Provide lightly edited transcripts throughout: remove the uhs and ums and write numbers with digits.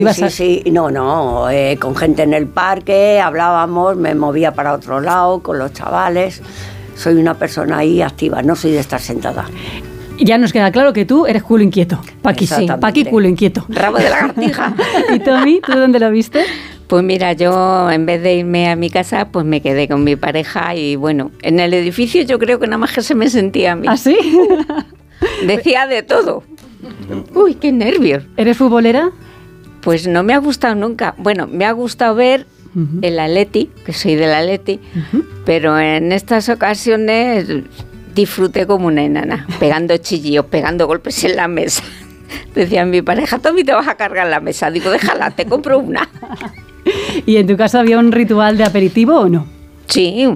Sí, no, con gente en el parque, hablábamos, me movía para otro lado con los chavales. Soy una persona ahí activa, no soy de estar sentada. Ya nos queda claro que tú eres culo inquieto. Paqui, sí, Paqui culo inquieto. Rabo de lagartija. ¿Y Tommy, tú dónde lo viste? Pues mira, yo en vez de irme a mi casa, pues me quedé con mi pareja y bueno, en el edificio yo creo que nada más que se me sentía a mí. ¿Ah, sí? Decía de todo. Uy, qué nervios. ¿Eres futbolera? Pues no me ha gustado nunca. Bueno, me ha gustado ver el Atleti, que soy del Atleti, pero en estas ocasiones disfruté como una enana, pegando chillidos, pegando golpes en la mesa. Decía mi pareja, Tommy, te vas a cargar la mesa. Digo, déjala, te compro una. ¿Y en tu casa había un ritual de aperitivo o no? Sí,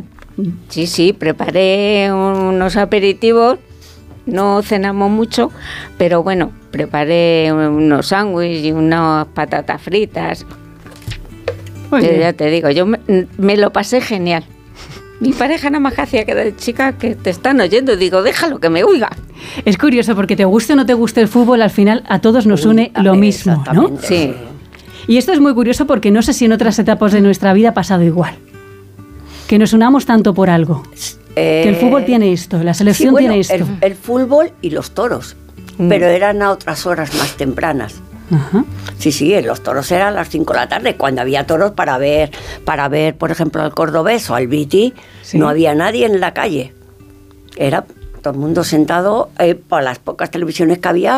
preparé unos aperitivos. No cenamos mucho, pero bueno, preparé unos sándwiches y unas patatas fritas. Ya te digo, yo me lo pasé genial. Mi pareja nada más que hacía que de chica que te están oyendo, digo, déjalo que me oiga. Es curioso porque te guste o no te guste el fútbol, al final a todos nos une lo mismo, ¿no? Sí. Y esto es muy curioso porque no sé si en otras etapas de nuestra vida ha pasado igual. Que nos unamos tanto por algo. Que el fútbol tiene esto, la selección tiene esto. El fútbol y los toros, pero eran a otras horas más tempranas. Ajá. Sí, los toros eran a las 5 de la tarde, cuando había toros para ver, por ejemplo, al cordobés o al Viti, no había nadie en la calle. Era todo el mundo sentado por las pocas televisiones que había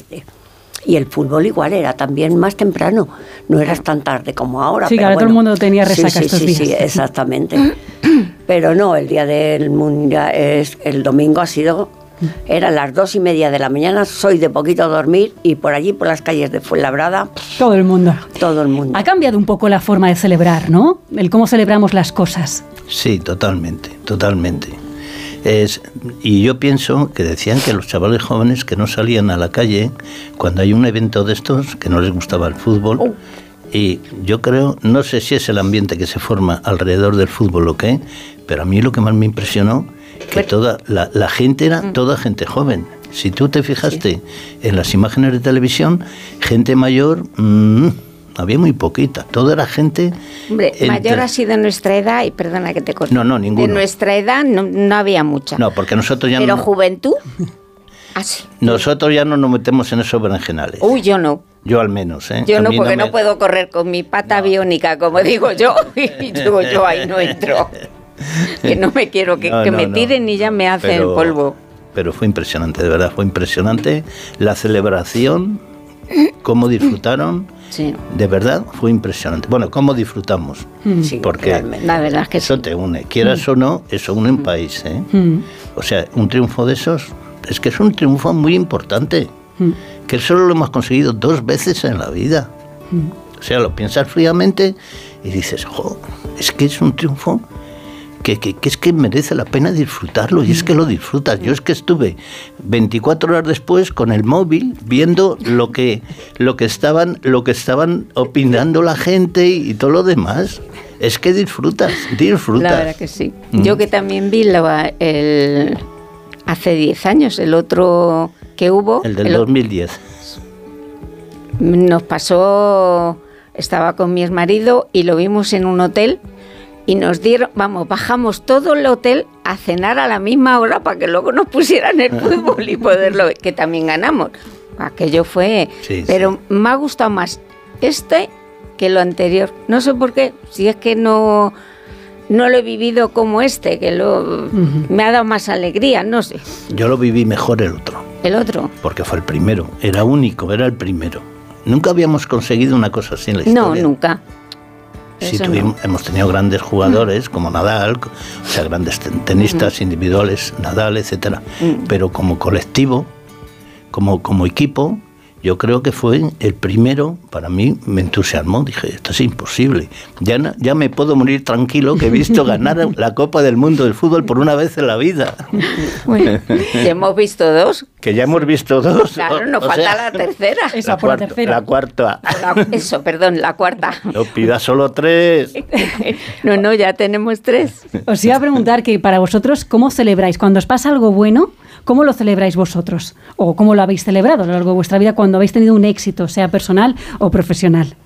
Y el fútbol igual era también más temprano, no era tan tarde como ahora. Sí, pero ahora todo el mundo tenía resaca estos días. Sí, exactamente. Pero no, el día del mundial, el domingo eran las 2:30 de la mañana, soy de poquito dormir y por allí, por las calles de Fuenlabrada, todo el mundo. Ha cambiado un poco la forma de celebrar, ¿no? El cómo celebramos las cosas. Sí, totalmente. Y yo pienso que decían que los chavales jóvenes que no salían a la calle cuando hay un evento de estos, que no les gustaba el fútbol, y yo creo, no sé si es el ambiente que se forma alrededor del fútbol o qué, pero a mí lo que más me impresionó, que toda la gente era toda gente joven. Si tú te fijaste en las imágenes de televisión, gente mayor... había muy poquita, toda era gente... Hombre, mayor ha sido nuestra edad, y perdona que te corte. No, ninguno. De nuestra edad no había mucha. No, porque nosotros ya Pero juventud, así. Nosotros ya no nos metemos en esos berenjenales. Uy, yo no. Yo al menos, ¿eh? Yo no, porque no puedo correr con mi pata biónica, como digo yo, y yo ahí no entro. Que no me quiero, que me tiren y ya me hacen polvo. Pero fue impresionante, de verdad, fue impresionante la celebración, cómo disfrutaron. Sí. De verdad fue impresionante. Bueno, ¿cómo disfrutamos? Sí, porque realmente. La verdad es que eso te une, quieras o no, eso une un país, ¿eh? O sea, un triunfo de esos es que es un triunfo muy importante, que solo lo hemos conseguido 2 veces en la vida. O sea, lo piensas fríamente y dices, es que es un triunfo que es que merece la pena disfrutarlo, y es que lo disfrutas. Yo es que estuve 24 horas después con el móvil viendo lo que estaban opinando la gente y todo lo demás. Es que disfrutas. La verdad que sí. Yo que también vi hace 10 años, el otro que hubo. El del 2010. Nos pasó, estaba con mi exmarido y lo vimos en un hotel. Y bajamos todo el hotel a cenar a la misma hora para que luego nos pusieran el fútbol y poderlo ver, que también ganamos. Aquello fue... pero me ha gustado más que lo anterior. No sé por qué, si es que no lo he vivido como que me ha dado más alegría, no sé. Yo lo viví mejor el otro. ¿El otro? Porque fue el primero, era único, era el primero. Nunca habíamos conseguido una cosa así en la historia. No, nunca. Sí, hemos tenido grandes jugadores como Nadal, o sea, grandes tenistas individuales, Nadal, etcétera. Pero como colectivo, como equipo, yo creo que fue el primero. Para mí me entusiasmó, dije, esto es imposible. Ya me puedo morir tranquilo, que he visto ganar la Copa del Mundo del fútbol por una vez en la vida. Bueno, ya hemos visto 2. Que ya hemos visto 2. Claro, nos falta la tercera. Esa por la tercera. La cuarta. La cuarta. No pidas solo 3. No, ya tenemos 3. Os iba a preguntar que para vosotros, ¿cómo celebráis? Cuando os pasa algo bueno, ¿Cómo lo celebráis vosotros? ¿O cómo lo habéis celebrado a lo largo de vuestra vida cuando habéis tenido un éxito, sea personal o profesional?